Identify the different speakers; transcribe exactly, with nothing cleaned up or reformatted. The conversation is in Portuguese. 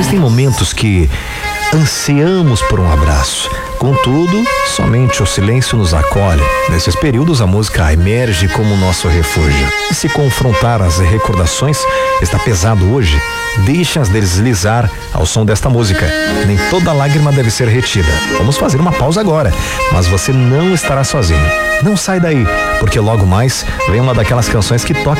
Speaker 1: Existem momentos que ansiamos por um abraço. Contudo, somente o silêncio nos acolhe. Nesses períodos, a música emerge como nosso refúgio. E se confrontar as recordações está pesado hoje, deixe-as deslizar ao som desta música. Nem toda lágrima deve ser retida. Vamos fazer uma pausa agora, mas você não estará sozinho. Não sai daí, porque logo mais vem uma daquelas canções que toca